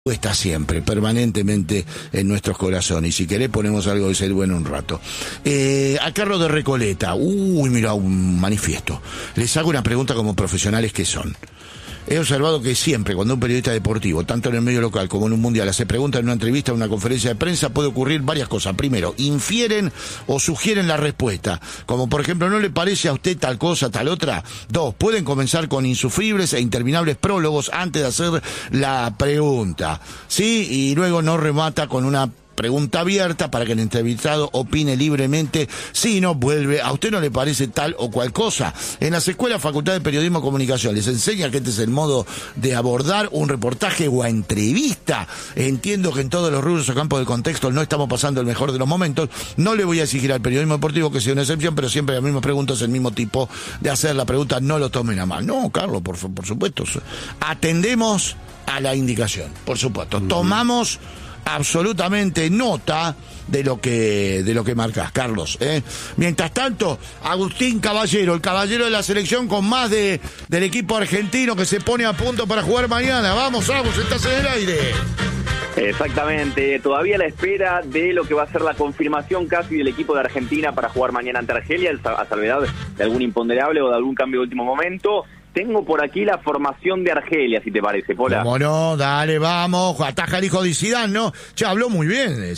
está siempre, permanentemente en nuestros corazones. Y si querés ponemos algo de Ser Bueno un rato. A Carlos de Recoleta, mira, un manifiesto. Les hago una pregunta como profesionales que son. He observado que siempre cuando un periodista deportivo, tanto en el medio local como en un mundial, hace preguntas en una entrevista o en una conferencia de prensa, puede ocurrir varias cosas. Primero, infieren o sugieren la respuesta, como por ejemplo, ¿no le parece a usted tal cosa, tal otra? Dos, pueden comenzar con insufribles e interminables prólogos antes de hacer la pregunta, ¿sí? Y luego no remata con una pregunta abierta para que el entrevistado opine libremente. Si no vuelve, ¿a usted no le parece tal o cual cosa? En las escuelas, Facultad de Periodismo y Comunicación, les enseña que este es el modo de abordar un reportaje o entrevista. Entiendo que en todos los rubros o campos del contexto no estamos pasando el mejor de los momentos. No le voy a exigir al periodismo deportivo que sea una excepción, pero siempre las mismas preguntas, el mismo tipo de hacer la pregunta, no lo tomen a mal. No, Carlos, por supuesto. Atendemos a la indicación, por supuesto. Tomamos absolutamente nota de lo que marcás, Carlos, ¿eh? Mientras tanto, Agustín Caballero, el caballero de la selección con más del equipo argentino que se pone a punto para jugar mañana. Vamos, estás en el aire. Exactamente, todavía a la espera de lo que va a ser la confirmación casi del equipo de Argentina para jugar mañana ante Argelia, a salvedad de algún imponderable o de algún cambio de último momento. Tengo por aquí la formación de Argelia, si te parece, Pola. ¿Cómo no? Dale, vamos. Ataja el hijo de Zidane, ¿no? Ya habló muy bien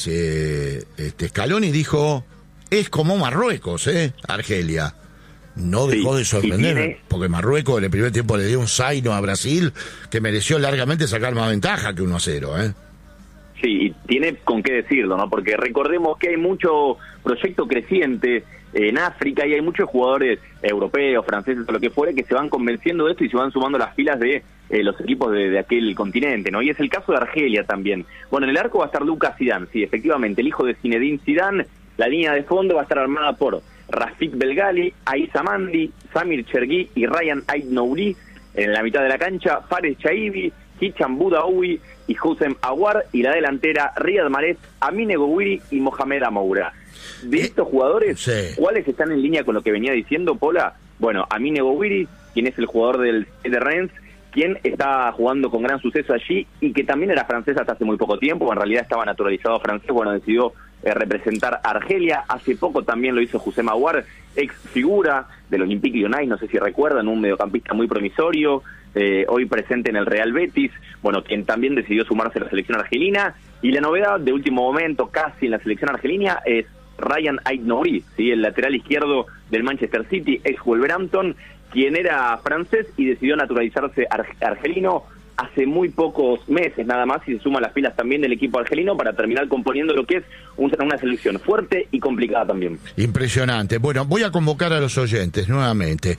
Scaloni, dijo, es como Marruecos, Argelia. No dejó de sorprender, porque Marruecos en el primer tiempo le dio un zaino a Brasil que mereció largamente sacar más ventaja que 1-0, Sí, y tiene con qué decirlo, ¿no? Porque recordemos que hay mucho proyecto creciente en África y hay muchos jugadores europeos, franceses o lo que fuere que se van convenciendo de esto y se van sumando las filas de los equipos de aquel continente, ¿no? Y es el caso de Argelia también. Bueno, en el arco va a estar Lucas Zidane, sí, efectivamente, el hijo de Zinedine Zidane. La línea de fondo va a estar armada por Rafik Belgali, Aissa Mandi, Samir Chergui y Ryan Ait-Nouri. En la mitad de la cancha, Fares Chaibi, Hicham Boudaoui y Houssem Aouar, y la delantera Riyad Mahrez, Amine Gouiri y Mohamed Amoura. De estos jugadores, sí, ¿cuáles están en línea con lo que venía diciendo Pola? Bueno, Amine Gouiri, quien es el jugador del de Rennes, quien está jugando con gran suceso allí y que también era francés hasta hace muy poco tiempo, en realidad estaba naturalizado francés, bueno, decidió representar a Argelia. Hace poco también lo hizo Houssem Aouar, ex figura del Olympique Lyonnais, no sé si recuerdan, un mediocampista muy promisorio, hoy presente en el Real Betis, bueno, quien también decidió sumarse a la selección argelina. Y la novedad de último momento casi en la selección argelina es Ryan Ait-Nouri, ¿sí? El lateral izquierdo del Manchester City, ex Wolverhampton, quien era francés y decidió naturalizarse argelino hace muy pocos meses nada más, y se suma a las filas también del equipo argelino para terminar componiendo lo que es una selección fuerte y complicada también. Impresionante. Bueno, voy a convocar a los oyentes nuevamente.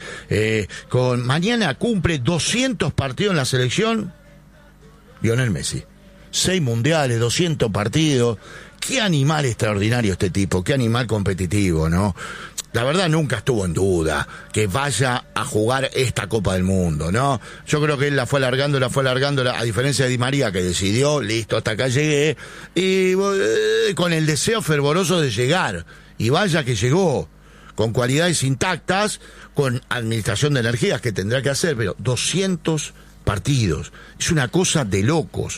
Mañana cumple 200 partidos en la selección Lionel Messi. 6 mundiales, 200 partidos. Qué animal extraordinario este tipo, qué animal competitivo, ¿no? La verdad nunca estuvo en duda que vaya a jugar esta Copa del Mundo, ¿no? Yo creo que él la fue alargando, a diferencia de Di María, que decidió, listo, hasta acá llegué, y con el deseo fervoroso de llegar. Y vaya que llegó, con cualidades intactas, con administración de energías que tendrá que hacer, pero 200 partidos, es una cosa de locos.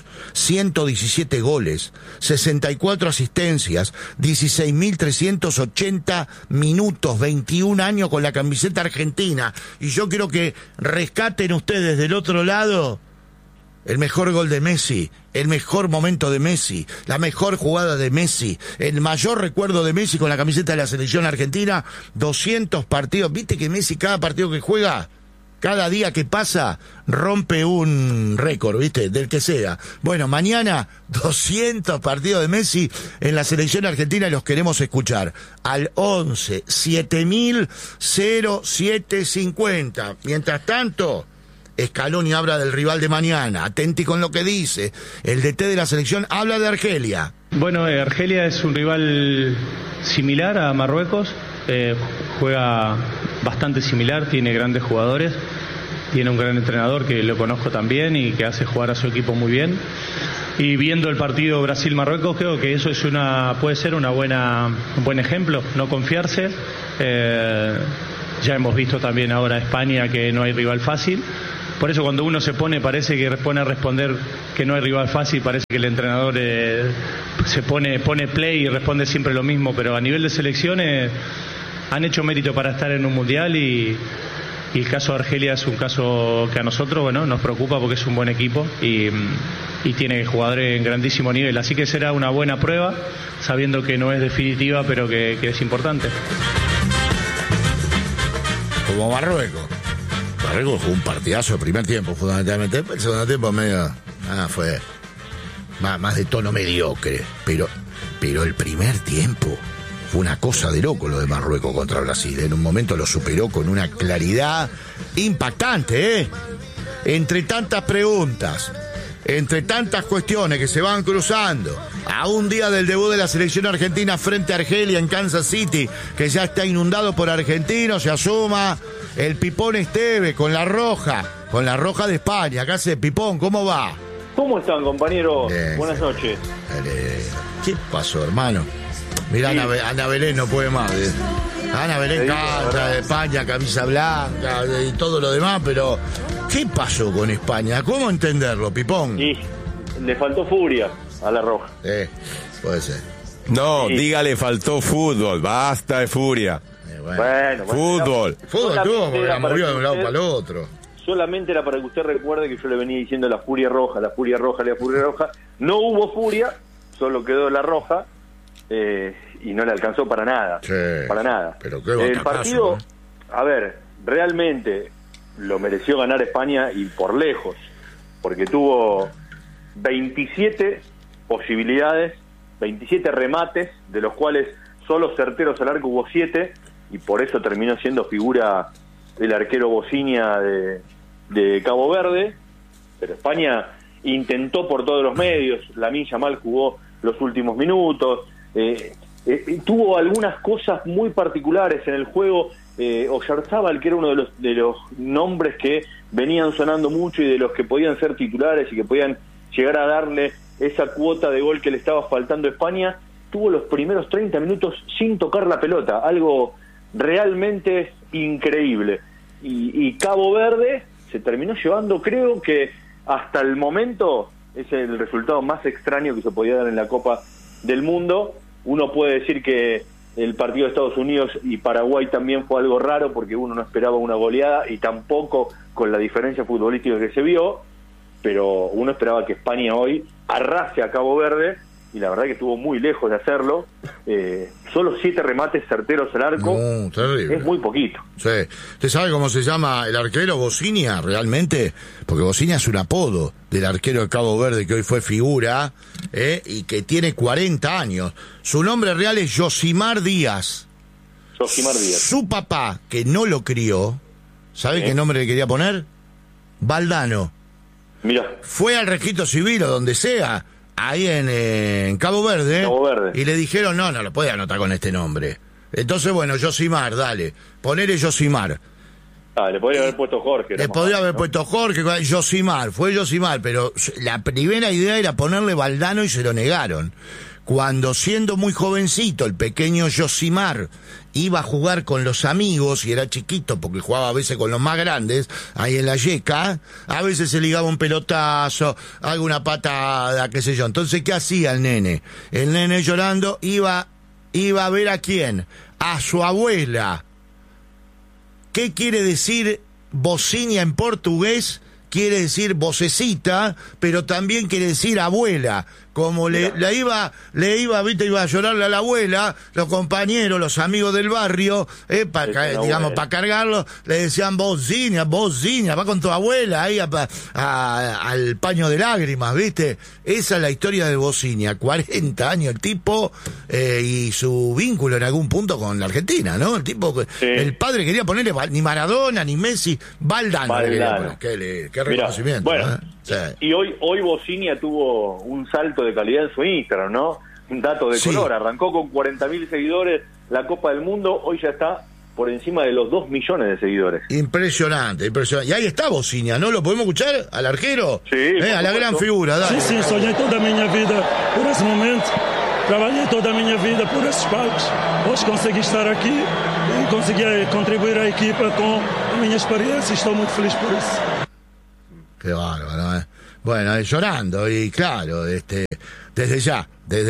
117 goles, 64 asistencias, 16.380 minutos, 21 años con la camiseta argentina. Y yo quiero que rescaten ustedes del otro lado el mejor gol de Messi, el mejor momento de Messi, la mejor jugada de Messi, el mayor recuerdo de Messi con la camiseta de la selección argentina. 200 partidos, viste que Messi cada partido que juega, cada día que pasa, rompe un récord, ¿viste? Del que sea. Bueno, mañana 200 partidos de Messi en la selección argentina y los queremos escuchar. Al 11 7000 0750. Mientras tanto, Scaloni habla del rival de mañana. Atenti con lo que dice. El DT de la selección habla de Argelia. Bueno, Argelia es un rival similar a Marruecos. Juega bastante similar, tiene grandes jugadores, tiene un gran entrenador que lo conozco también y que hace jugar a su equipo muy bien. Y viendo el partido Brasil-Marruecos, creo que eso es puede ser un buen ejemplo, no confiarse. Ya hemos visto también ahora España que no hay rival fácil. por eso cuando uno se pone, parece que pone a responder que no hay rival fácil, parece que el entrenador se pone play y responde siempre lo mismo, pero a nivel de selecciones han hecho mérito para estar en un mundial y el caso de Argelia es un caso que a nosotros, bueno, nos preocupa porque es un buen equipo y tiene jugadores en grandísimo nivel, así que será una buena prueba, sabiendo que no es definitiva, pero que es importante. Como Marruecos jugó un partidazo el primer tiempo, fundamentalmente. El segundo tiempo medio fue más de tono mediocre, pero el primer tiempo fue una cosa de loco lo de Marruecos contra Brasil. En un momento lo superó con una claridad impactante, entre tantas preguntas, entre tantas cuestiones que se van cruzando, a un día del debut de la selección argentina frente a Argelia en Kansas City, que ya está inundado por argentinos, se asoma el Pipón Esteve con la roja de España. ¿Qué hace, Pipón? ¿Cómo va? ¿Cómo están, compañeros? Bien, buenas noches. ¿Qué pasó, hermano? Mirá, sí. Ana Belén no puede más. Ana Belén canta de España, camisa blanca y todo lo demás, pero ¿qué pasó con España? ¿Cómo entenderlo, Pipón? Y le faltó furia a la roja. Puede ser. No, sí. Dígale, faltó fútbol, basta de furia. Bueno, fútbol. Fútbol tuvo porque la movió de un lado para el otro. Solamente era para que usted recuerde que yo le venía diciendo la furia roja. No hubo furia, solo quedó la roja. Y no le alcanzó para nada. Sí, para nada. Pero qué el partido, a ver, realmente lo mereció ganar España y por lejos, porque tuvo 27 posibilidades, 27 remates, de los cuales solo certeros al arco hubo 7, y por eso terminó siendo figura el arquero Bocinia de Cabo Verde. Pero España intentó por todos los medios. Lamine Yamal jugó los últimos minutos. Tuvo algunas cosas muy particulares en el juego. Oyarzábal, que era uno de los nombres que venían sonando mucho y de los que podían ser titulares y que podían llegar a darle esa cuota de gol que le estaba faltando a España, tuvo los primeros 30 minutos sin tocar la pelota, algo realmente increíble. Y Cabo Verde se terminó llevando, creo que hasta el momento es el resultado más extraño que se podía dar en la Copa del Mundo. Uno puede decir que el partido de Estados Unidos y Paraguay también fue algo raro, porque uno no esperaba una goleada y tampoco con la diferencia futbolística que se vio, pero uno esperaba que España hoy arrase a Cabo Verde, y la verdad que estuvo muy lejos de hacerlo. Solo 7 remates certeros al arco. No, terrible. Es muy poquito. Sí. ¿Usted sabe cómo se llama el arquero? Bocinia, realmente, porque Bocinia es un apodo del arquero de Cabo Verde que hoy fue figura, y que tiene 40 años. Su nombre real es Yosimar Díaz. Yosimar Díaz. Su papá, que no lo crió, ¿sabe qué nombre le quería poner? Valdano. Mira. Fue al registro civil o donde sea, ahí en Cabo Verde, y le dijeron, no lo puede anotar con este nombre. Entonces, bueno, Yosimar, dale, ponele Yosimar. Le podría haber puesto Jorge. Le podría haber puesto Jorge, Yosimar, fue Yosimar, pero la primera idea era ponerle Valdano y se lo negaron. Cuando, siendo muy jovencito, el pequeño Yosimar iba a jugar con los amigos, y era chiquito porque jugaba a veces con los más grandes, ahí en la yeca, a veces se ligaba un pelotazo, alguna patada, qué sé yo. Entonces, ¿qué hacía el nene? El nene, llorando, iba a ver a quién, a su abuela. ¿Qué quiere decir Bocinia en portugués? Quiere decir vocecita, pero también quiere decir abuela. Como le iba, viste, iba a llorarle a la abuela, los compañeros, los amigos del barrio, para cargarlo, le decían Bocinia, va con tu abuela ahí al paño de lágrimas, viste. Esa es la historia de Bocinia, 40 años el tipo, y su vínculo en algún punto con la Argentina, ¿no? El tipo, el padre quería ponerle ni Maradona, ni Messi, Valdano. Qué reconocimiento. Bueno, y hoy Bocinia tuvo un salto de calidad en su Instagram, ¿no? Un dato de color. Arrancó con 40.000 seguidores la Copa del Mundo, hoy ya está por encima de los 2 millones de seguidores. Impresionante. Y ahí está Bocinia, ¿no? ¿Lo podemos escuchar al arquero? Sí. A la gran figura, dale. Sí, soñé toda mi vida por ese momento. Trabajé toda mi vida por esos palcos. Hoy conseguí estar aquí y conseguí contribuir a equipa con mi experiencia. Estoy muy feliz por eso. Qué bárbaro, Bueno, llorando, y claro, desde ya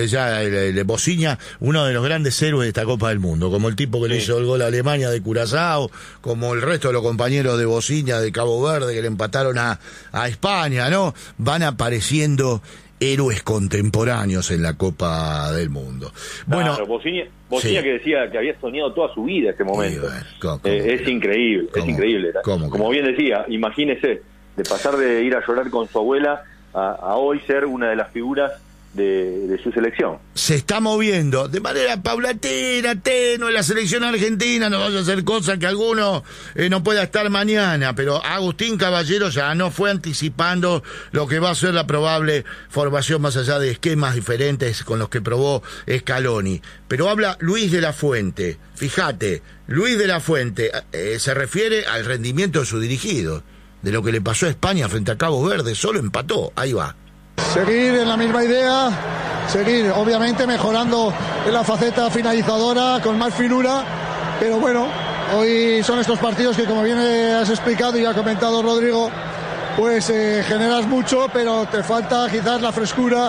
el Bociña, uno de los grandes héroes de esta Copa del Mundo, como el tipo que le hizo el gol a Alemania de Curazao, como el resto de los compañeros de Bociña de Cabo Verde que le empataron a España, ¿no? Van apareciendo héroes contemporáneos en la Copa del Mundo. Bueno, claro, Bociña que decía que había soñado toda su vida este momento. ¿Cómo? Es increíble, es increíble. Como bien decía, imagínese, de pasar de ir a llorar con su abuela a hoy ser una de las figuras de su selección. Se está moviendo de manera paulatina, tenue, la selección argentina. No vaya a hacer cosas que alguno no pueda estar mañana, pero Agustín Caballero ya no fue anticipando lo que va a ser la probable formación más allá de esquemas diferentes con los que probó Scaloni. Pero habla Luis de la Fuente. Fíjate, Luis de la Fuente se refiere al rendimiento de su dirigido, de lo que le pasó a España frente a Cabo Verde. Solo empató, ahí va. Seguir en la misma idea, seguir obviamente mejorando en la faceta finalizadora con más finura, pero bueno, hoy son estos partidos que, como bien has explicado y ha comentado Rodrigo, pues generas mucho, pero te falta quizás la frescura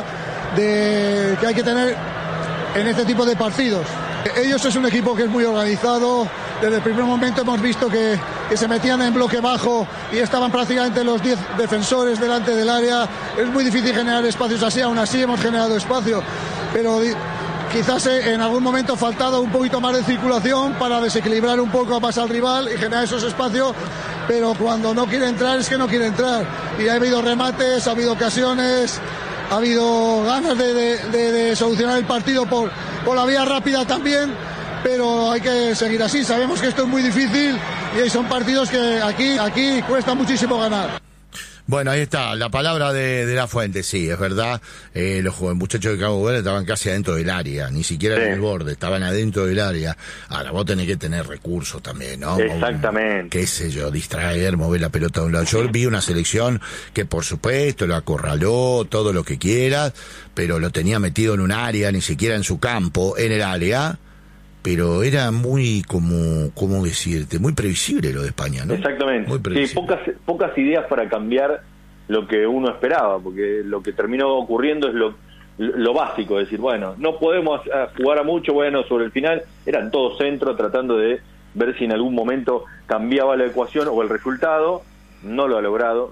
que hay que tener en este tipo de partidos. Ellos es un equipo que es muy organizado. Desde el primer momento hemos visto que se metían en bloque bajo y estaban prácticamente los 10 defensores delante del área. Es muy difícil generar espacios así, aún así hemos generado espacio, pero quizás en algún momento ha faltado un poquito más de circulación para desequilibrar un poco más al rival y generar esos espacios, pero cuando no quiere entrar es que no quiere entrar. Y ha habido remates, ha habido ocasiones, ha habido ganas de solucionar el partido por la vía rápida también, pero hay que seguir así. Sabemos que esto es muy difícil y son partidos que aquí cuesta muchísimo ganar. Bueno, ahí está, la palabra de la Fuente, sí, es verdad. Los muchachos de Cabo Verde estaban casi adentro del área, ni siquiera en el borde, estaban adentro del área. Ahora, vos tenés que tener recursos también, ¿no? Exactamente. Qué sé yo, distraer, mover la pelota de un lado. Yo vi una selección que, por supuesto, lo acorraló, todo lo que quieras, pero lo tenía metido en un área, ni siquiera en su campo, en el área. Pero era muy, ¿cómo decirte? Muy previsible lo de España, ¿no? Exactamente. Sí, pocas ideas para cambiar lo que uno esperaba, porque lo que terminó ocurriendo es lo básico, es decir, bueno, no podemos jugar a mucho, bueno, sobre el final eran todos centros tratando de ver si en algún momento cambiaba la ecuación o el resultado. No lo ha logrado,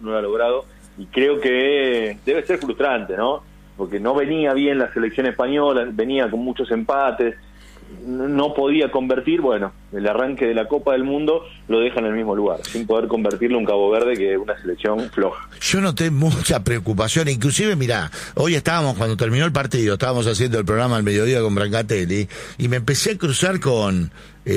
y creo que debe ser frustrante, ¿no? Porque no venía bien la selección española, venía con muchos empates, no podía convertir. Bueno, el arranque de la Copa del Mundo lo deja en el mismo lugar, sin poder convertirlo en Cabo Verde, que es una selección floja. Yo noté mucha preocupación, inclusive, mirá, hoy cuando terminó el partido, estábamos haciendo el programa al mediodía con Brancatelli, y me empecé a cruzar con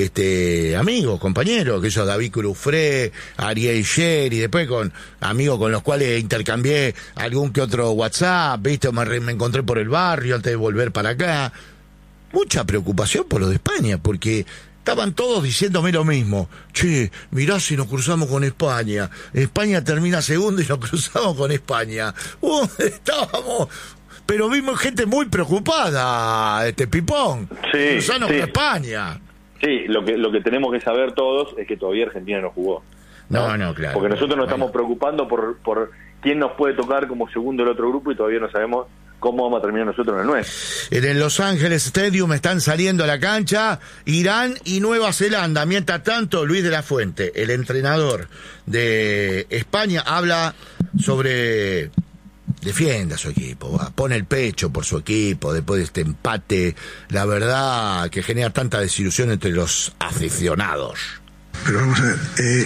amigos, compañeros, que yo, David Crufré, Ariel Sher, y después con amigos con los cuales intercambié algún que otro WhatsApp, ¿viste? Me encontré por el barrio antes de volver para acá. Mucha preocupación por lo de España, porque estaban todos diciéndome lo mismo. Che, mirá si nos cruzamos con España. España termina segundo y nos cruzamos con España. Estábamos... Pero vimos gente muy preocupada, Pipón. Sí, cruzarnos con España. Sí, lo que tenemos que saber todos es que todavía Argentina no jugó. No, claro. Porque nosotros nos estamos preocupando por quién nos puede tocar como segundo del otro grupo y todavía no sabemos cómo vamos a terminar nosotros en el nuestro. En el Los Ángeles Stadium están saliendo a la cancha Irán y Nueva Zelanda. Mientras tanto, Luis de la Fuente, el entrenador de España, habla sobre... Defienda a su equipo, pone el pecho por su equipo después de este empate, la verdad que genera tanta desilusión entre los aficionados. Pero vamos a ver,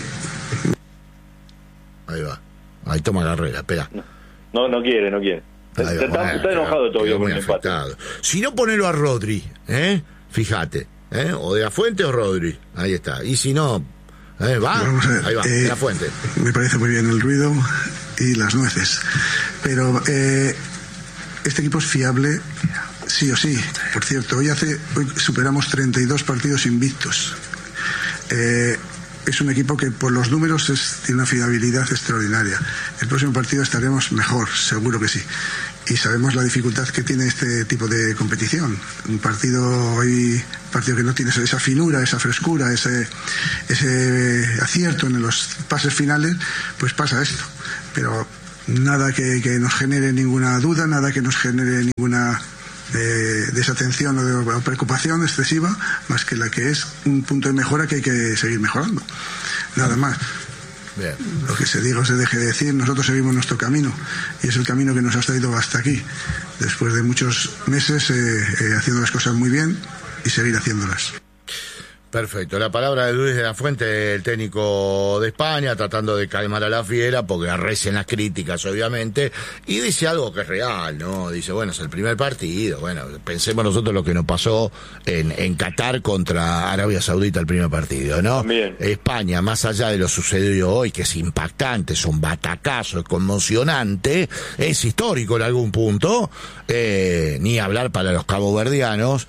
Ahí va, ahí toma Carrera, espera. No quiere. Está enojado todavía con el empate. Si no, ponelo a Rodri, fíjate, o de la Fuente o Rodri, ahí está. Y si no, va, vamos a ver, ahí va, de la Fuente. Me parece muy bien el ruido y las nueces, pero este equipo es fiable sí o sí. Por cierto, hoy superamos 32 partidos invictos. Es un equipo que por los números tiene una fiabilidad extraordinaria. El próximo partido estaremos mejor, seguro que sí. y sabemos la dificultad que tiene este tipo de competición. Un partido que no tiene esa finura, esa frescura, ese acierto en los pases finales, pues pasa esto. Pero nada que nos genere ninguna duda, nada que nos genere ninguna desatención o preocupación excesiva, más que la que es un punto de mejora que hay que seguir mejorando. Nada más. Bien. Lo que se diga o se deje de decir, nosotros seguimos nuestro camino, y es el camino que nos ha traído hasta aquí, después de muchos meses haciendo las cosas muy bien y seguir haciéndolas. Perfecto, la palabra de Luis de la Fuente, el técnico de España, tratando de calmar a la fiera, porque arrecen las críticas, obviamente, y dice algo que es real, ¿no? Dice, bueno, es el primer partido, bueno, pensemos nosotros lo que nos pasó en Qatar contra Arabia Saudita el primer partido, ¿no? También. España, más allá de lo sucedido hoy, que es impactante, es un batacazo, es conmocionante, es histórico en algún punto, ni hablar para los caboverdianos,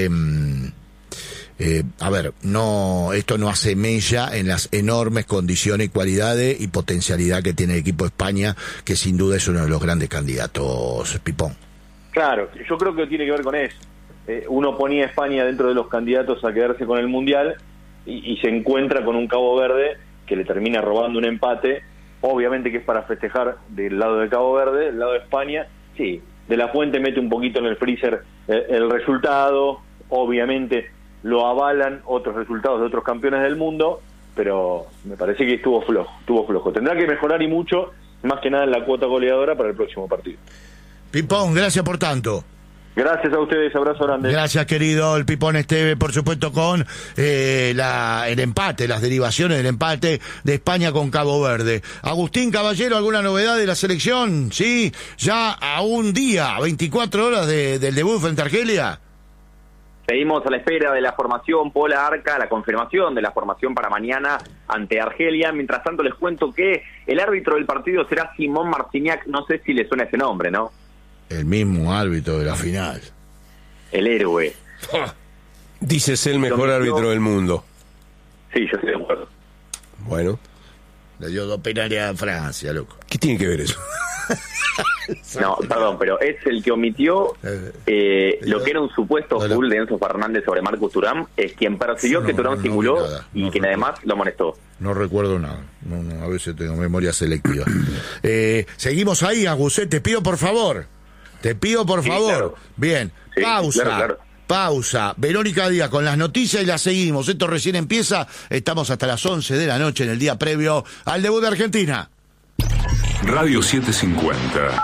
esto no hace mella en las enormes condiciones, cualidades y potencialidad que tiene el equipo de España, que sin duda es uno de los grandes candidatos, Pipón. Claro, yo creo que tiene que ver con eso. Uno ponía a España dentro de los candidatos a quedarse con el Mundial y se encuentra con un Cabo Verde que le termina robando un empate, obviamente que es para festejar del lado de Cabo Verde, del lado de España. Sí, De la Fuente mete un poquito en el freezer el resultado, obviamente lo avalan otros resultados de otros campeones del mundo, pero me parece que estuvo flojo. Tendrá que mejorar y mucho, más que nada en la cuota goleadora para el próximo partido. Pipón, gracias por tanto. Gracias a ustedes, abrazo grande. Gracias, querido. El Pipón Esteve, por supuesto, con el empate, las derivaciones del empate de España con Cabo Verde. Agustín Caballero, ¿alguna novedad de la selección? Sí, ya a un día, 24 horas del debut frente a Argelia. Seguimos a la espera de la formación Pola Arca, la confirmación de la formación para mañana ante Argelia. Mientras tanto, les cuento que el árbitro del partido será Simón Marciniak. No sé si le suena ese nombre, ¿no? El mismo árbitro de la final. El héroe. Dices el mejor árbitro del mundo. Sí, yo estoy de acuerdo. Bueno. Le dio 2 penales a Francia, loco. ¿Qué tiene que ver eso? No, perdón, pero es el que omitió lo que era un supuesto full de Enzo Fernández sobre Marcus Thuram, es quien persiguió que Thuram simuló y quien además lo amonestó. No recuerdo nada, no, a veces tengo memoria selectiva. Seguimos ahí, Agusé, te pido por favor. Claro. Bien, sí, pausa. Claro. Pausa. Verónica Díaz con las noticias y las seguimos. Esto recién empieza. Estamos hasta las 11 de la noche en el día previo al debut de Argentina. Radio 750.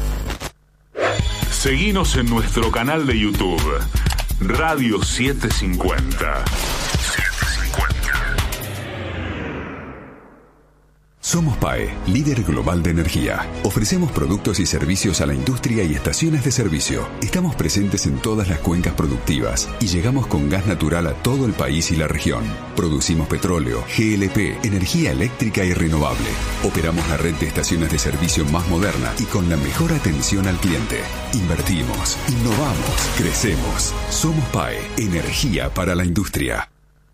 Seguinos en nuestro canal de YouTube. Radio 750. Somos PAE, líder global de energía. Ofrecemos productos y servicios a la industria y estaciones de servicio. Estamos presentes en todas las cuencas productivas y llegamos con gas natural a todo el país y la región. Producimos petróleo, GLP, energía eléctrica y renovable. Operamos la red de estaciones de servicio más moderna y con la mejor atención al cliente. Invertimos, innovamos, crecemos. Somos PAE, energía para la industria.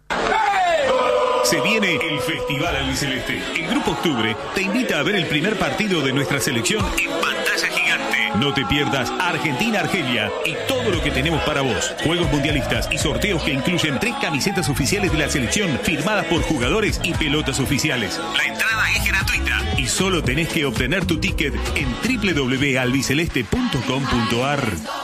Se viene el Festival Albiceleste. El Grupo Octubre te invita a ver el primer partido de nuestra selección en pantalla gigante. No te pierdas Argentina-Argelia y todo lo que tenemos para vos. Juegos mundialistas y sorteos que incluyen 3 camisetas oficiales de la selección firmadas por jugadores y pelotas oficiales. La entrada es gratuita y solo tenés que obtener tu ticket en www.albiceleste.com.ar.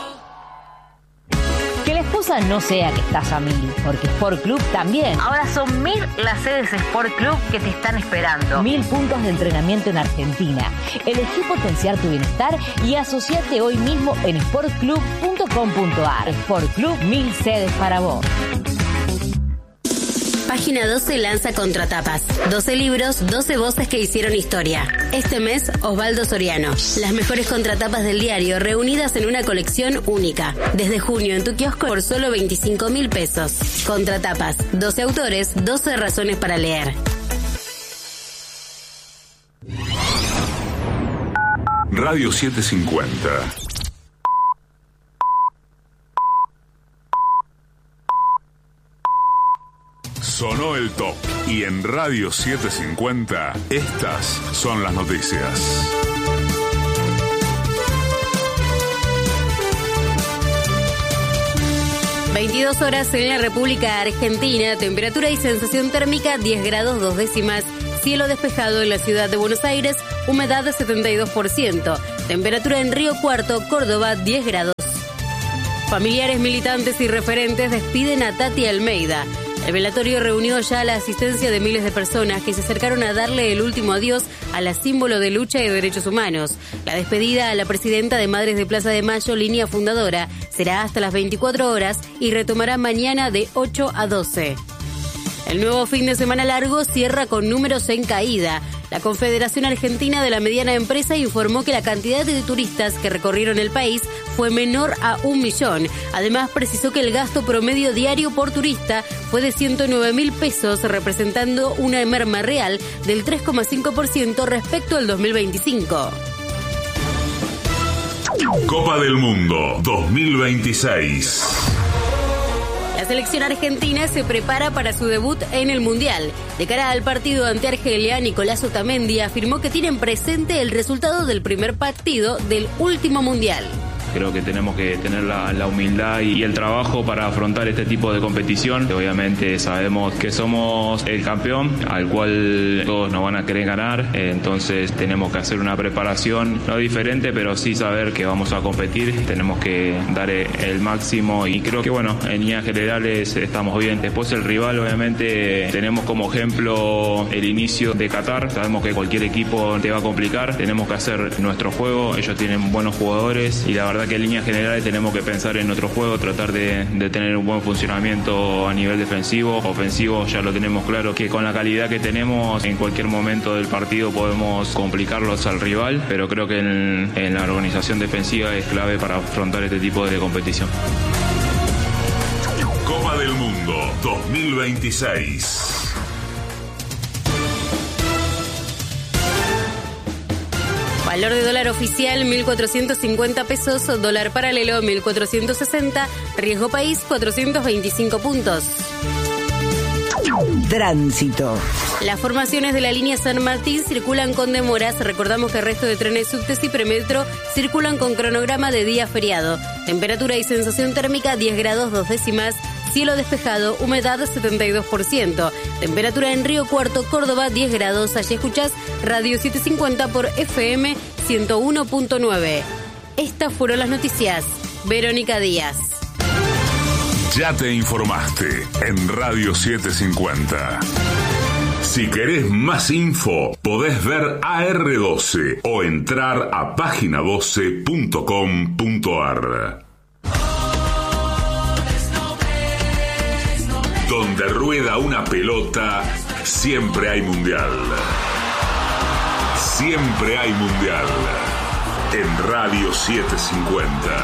Que la excusa no sea que estás a 1000, porque Sport Club también. Ahora son 1000 las sedes Sport Club que te están esperando. 1000 puntos de entrenamiento en Argentina. Elegí potenciar tu bienestar y asociate hoy mismo en sportclub.com.ar. Sport Club, 1000 sedes para vos. Página 12 lanza Contratapas. 12 libros, 12 voces que hicieron historia. Este mes, Osvaldo Soriano. Las mejores contratapas del diario reunidas en una colección única. Desde junio en tu kiosco por solo 25.000 pesos. Contratapas. 12 autores, 12 razones para leer. Radio 750. Sonó el top y en Radio 750 estas son las noticias. 22 horas en la República Argentina, temperatura y sensación térmica 10 grados 2 décimas, cielo despejado en la ciudad de Buenos Aires, humedad de 72%, temperatura en Río Cuarto, Córdoba 10 grados. Familiares, militantes y referentes despiden a Tati Almeida. El velatorio reunió ya la asistencia de miles de personas que se acercaron a darle el último adiós a la símbolo de lucha y derechos humanos. La despedida a la presidenta de Madres de Plaza de Mayo, línea fundadora, será hasta las 24 horas y retomará mañana de 8 a 12. El nuevo fin de semana largo cierra con números en caída. La Confederación Argentina de la Mediana Empresa informó que la cantidad de turistas que recorrieron el país fue menor a 1 millón. Además, precisó que el gasto promedio diario por turista fue de 109.000 pesos, representando una merma real del 3,5% respecto al 2025. Copa del Mundo 2026. La selección argentina se prepara para su debut en el Mundial. De cara al partido ante Argelia, Nicolás Otamendi afirmó que tienen presente el resultado del primer partido del último Mundial. Creo que tenemos que tener la humildad y el trabajo para afrontar este tipo de competición. Obviamente sabemos que somos el campeón, al cual todos nos van a querer ganar. Entonces tenemos que hacer una preparación, no diferente, pero sí saber que vamos a competir. Tenemos que dar el máximo y creo que, bueno, en líneas generales estamos bien. Después el rival, obviamente, tenemos como ejemplo el inicio de Qatar. Sabemos que cualquier equipo te va a complicar. Tenemos que hacer nuestro juego. Ellos tienen buenos jugadores y la verdad que en líneas generales tenemos que pensar en nuestro juego, tratar de tener un buen funcionamiento a nivel defensivo. Ofensivo ya lo tenemos claro que con la calidad que tenemos en cualquier momento del partido podemos complicarlos al rival, pero creo que en la organización defensiva es clave para afrontar este tipo de competición. Copa del Mundo 2026. Valor de dólar oficial 1.450 pesos, dólar paralelo 1.460, riesgo país 425 puntos. Tránsito. Las formaciones de la línea San Martín circulan con demoras. Recordamos que el resto de trenes subtes y premetro circulan con cronograma de día feriado. Temperatura y sensación térmica 10 grados 2 décimas. Cielo despejado, humedad 72%. Temperatura en Río Cuarto, Córdoba 10 grados. Allí escuchás Radio 750 por FM 101.9. Estas fueron las noticias. Verónica Díaz. Ya te informaste en Radio 750. Si querés más info, podés ver AR12 o entrar a página12.com.ar. Donde rueda una pelota, siempre hay mundial. Siempre hay mundial. En Radio 750.